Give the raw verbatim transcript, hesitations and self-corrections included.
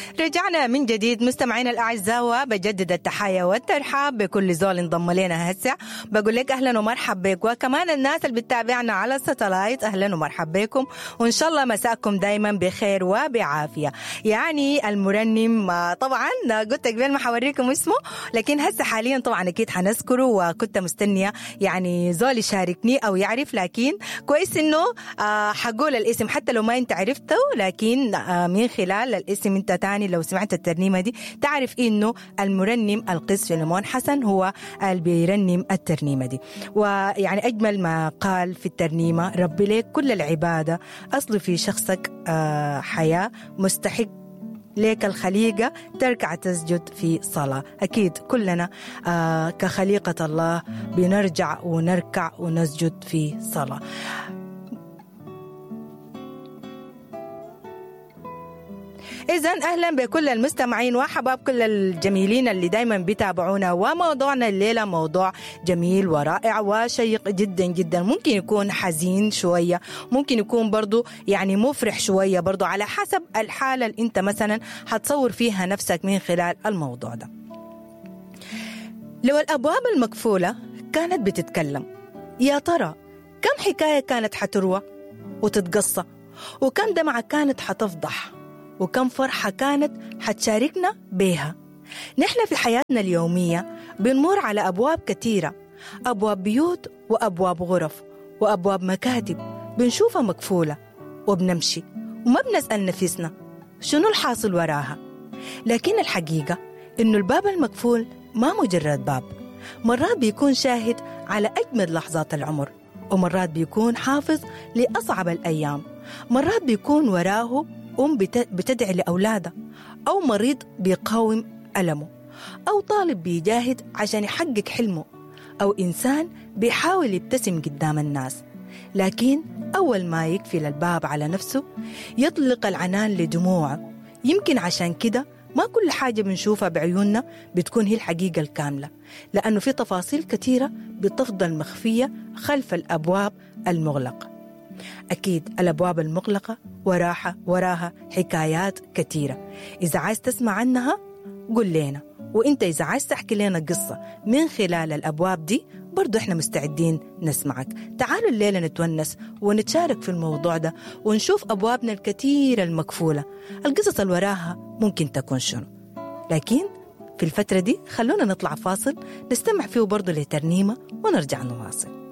رجعنا من جديد مستمعينا الأعزاء، وبجدد التحية والترحاب بكل زول انضم لنا هسه. بقول لك أهلا ومرحب بك، وكمان الناس اللي بتتابعنا على الساتلايت أهلا ومرحب بكم، وإن شاء الله مساءكم دايما بخير وبعافية. يعني المرنم طبعا قلت قبل ما حوريكم اسمه، لكن هسه حاليا طبعا أكيد حنذكره، وكنت مستنية يعني زول يشاركني أو يعرف، لكن كويس إنه آه حقول الاسم حتى لو ما أنت عرفته، لكن آه من خلال الاسم أنت تاني لو سمعت الترنيمة دي تعرف إنه المرنم القس فيلمون حسن هو اللي بيرنم الترنيمة دي. ويعني أجمل ما قال في الترنيمة: ربي لك كل العبادة، أصل في شخصك آه حياة، مستحق ليك الخليقة تركع تسجد في صلاة. أكيد كلنا آه كخليقة الله بنرجع ونركع ونسجد في صلاة. إذن أهلا بكل المستمعين وحباب كل الجميلين اللي دايما بيتابعونا، وموضوعنا الليلة موضوع جميل ورائع وشيق جدا جدا. ممكن يكون حزين شوية، ممكن يكون برضو يعني مفرح شوية، برضو على حسب الحالة اللي انت مثلا هتصور فيها نفسك من خلال الموضوع ده. لو الأبواب المقفولة كانت بتتكلم، يا ترى كم حكاية كانت حتروى وتتقصى، وكم دمعة كانت حتفضح، وكم فرحة كانت حتشاركنا بيها. نحن في حياتنا اليومية بنمر على أبواب كثيرة، أبواب بيوت وأبواب غرف وأبواب مكاتب بنشوفها مقفولة وبنمشي وما بنسأل نفسنا شنو الحاصل وراها. لكن الحقيقة إنه الباب المقفول ما مجرد باب، مرات بيكون شاهد على أجمل لحظات العمر، ومرات بيكون حافظ لأصعب الأيام، مرات بيكون وراه أم بتدعي لأولادها، أو مريض بيقاوم ألمه، أو طالب بيجاهد عشان يحقق حلمه، أو إنسان بيحاول يبتسم قدام الناس، لكن أول ما يقفل الباب على نفسه يطلق العنان لدموعه. يمكن عشان كده ما كل حاجة بنشوفها بعيوننا بتكون هي الحقيقة الكاملة، لأنه في تفاصيل كثيرة بتفضل مخفية خلف الأبواب المغلقة. أكيد الأبواب المغلقة وراها وراها حكايات كثيرة، إذا عايز تسمع عنها قل لنا، وإنت إذا عايز تحكي لنا قصة من خلال الأبواب دي برضو إحنا مستعدين نسمعك. تعالوا الليلة نتونس ونتشارك في الموضوع ده، ونشوف أبوابنا الكثيرة المقفولة، القصص اللي وراها ممكن تكون شنو. لكن في الفترة دي خلونا نطلع فاصل نستمع فيه برضو لترنيمة ونرجع نواصل.